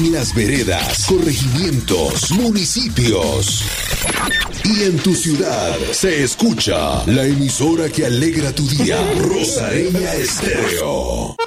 en las veredas, corregimientos, municipios. Y en tu ciudad se escucha la emisora que alegra tu día, Rosareña Estéreo.